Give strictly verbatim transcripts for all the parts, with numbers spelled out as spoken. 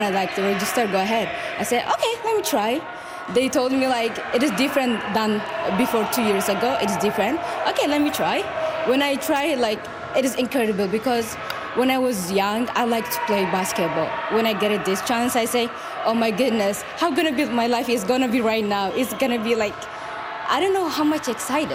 I'd like to register, go ahead. I said, okay, let me try. They told me like, it is different than before two years ago. It is different. Okay, let me try. When I try, like, it is incredible because when I was young, I liked to play basketball. When I get this chance, I say, oh my goodness, how gonna be my life is gonna be right now? It's gonna be like, I don't know how much excited.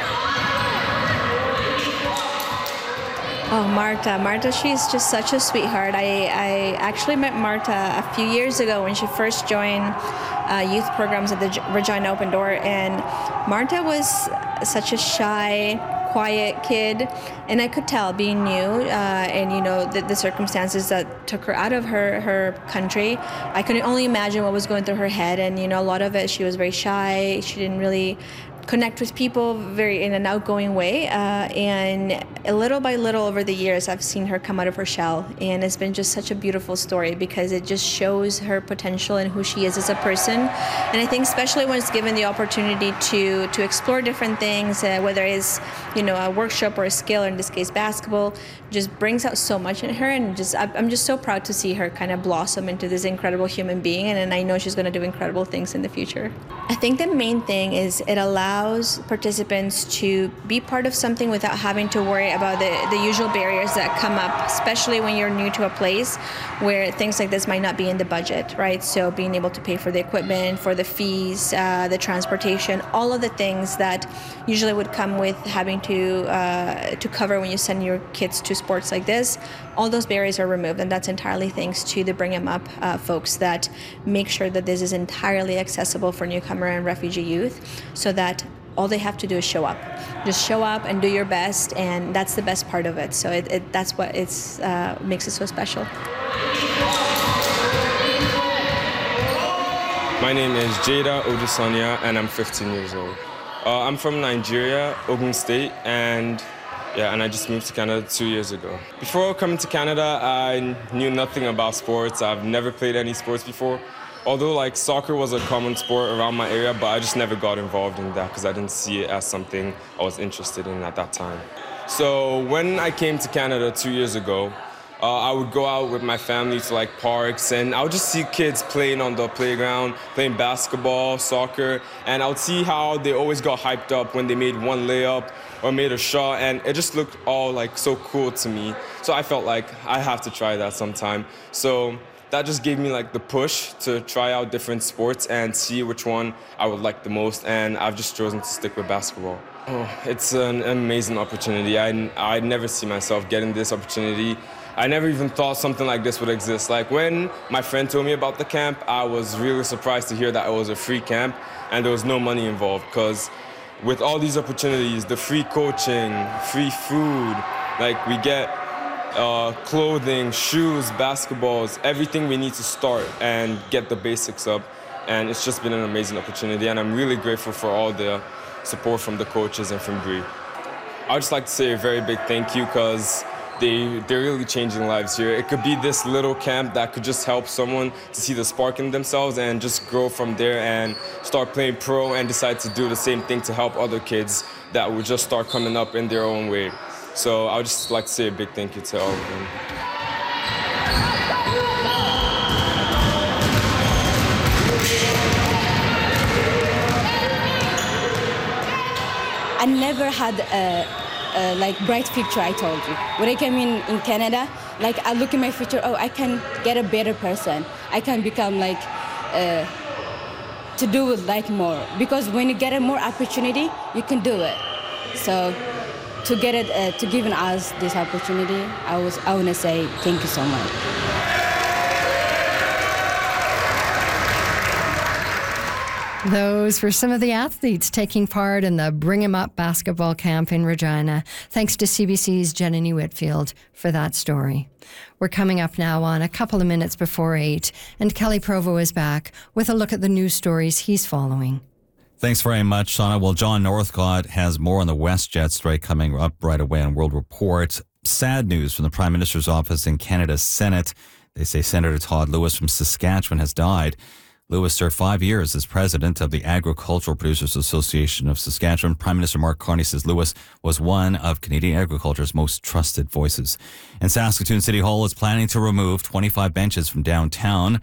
Oh, Marta. Marta, she's just such a sweetheart. I, I actually met Marta a few years ago when she first joined uh, youth programs at the Regina Open Door. And Marta was such a shy, quiet kid. And I could tell, being new, uh, and, you know, the, the circumstances that took her out of her, her country, I could only imagine what was going through her head. And, you know, a lot of it, she was very shy. She didn't really connect with people very in an outgoing way, uh, and little by little over the years I've seen her come out of her shell, and it's been just such a beautiful story because it just shows her potential and who she is as a person. And I think especially when it's given the opportunity to to explore different things, uh, whether it's, you know, a workshop or a skill, or in this case basketball, just brings out so much in her, and just I'm just so proud to see her kind of blossom into this incredible human being, and, and I know she's going to do incredible things in the future. I think the main thing is it allows participants to be part of something without having to worry about the, the usual barriers that come up, especially when you're new to a place where things like this might not be in the budget, right? So being able to pay for the equipment, for the fees, uh, the transportation, all of the things that usually would come with having to uh, to cover when you send your kids to sports like this, all those barriers are removed, and that's entirely thanks to the Bring 'em Up uh, folks that make sure that this is entirely accessible for newcomer and refugee youth, so that all they have to do is show up. Just show up and do your best, and that's the best part of it. So it, it, that's what it's, uh, makes it so special. My name is Jada Odusanya, and I'm fifteen years old. Uh, I'm from Nigeria, Ogun State, and yeah, and I just moved to Canada two years ago. Before coming to Canada, I knew nothing about sports. I've never played any sports before. Although like soccer was a common sport around my area, but I just never got involved in that because I didn't see it as something I was interested in at that time. So when I came to Canada two years ago, uh, I would go out with my family to like parks, and I would just see kids playing on the playground, playing basketball, soccer, and I would see how they always got hyped up when they made one layup or made a shot, and it just looked all like so cool to me. So I felt like I have to try that sometime. So that just gave me like the push to try out different sports and see which one I would like the most, and I've just chosen to stick with basketball. Oh, it's an amazing opportunity. I, I never see myself getting this opportunity. I never even thought something like this would exist. Like when my friend told me about the camp, I was really surprised to hear that it was a free camp and there was no money involved, because with all these opportunities, the free coaching, free food, like we get Uh, clothing, shoes, basketballs, everything we need to start and get the basics up. And it's just been an amazing opportunity, and I'm really grateful for all the support from the coaches and from Bree. I'd just like to say a very big thank you, because they, they're really changing lives here. It could be this little camp that could just help someone to see the spark in themselves and just grow from there and start playing pro and decide to do the same thing to help other kids that would just start coming up in their own way. So I would just like to say a big thank you to all of them. I never had a, a like bright future, I told you. When I came in in Canada, like I look in my future, oh, I can get a better person. I can become like, uh, to do it like more. Because when you get a more opportunity, you can do it. So to get it, uh, to giving us this opportunity, I was, I want to say thank you so much. Those were some of the athletes taking part in the Bring 'em Up basketball camp in Regina. Thanks to C B C's Jenny Whitfield for that story. We're coming up now on a couple of minutes before eight, and Kelly Provo is back with a look at the news stories he's following. Thanks very much, Shauna. Well, John Northcott has more on the WestJet strike coming up right away on World Report. Sad news from the Prime Minister's office in Canada's Senate. They say Senator Todd Lewis from Saskatchewan has died. Lewis served five years as president of the Agricultural Producers Association of Saskatchewan. Prime Minister Mark Carney says Lewis was one of Canadian agriculture's most trusted voices. And Saskatoon City Hall is planning to remove twenty-five benches from downtown.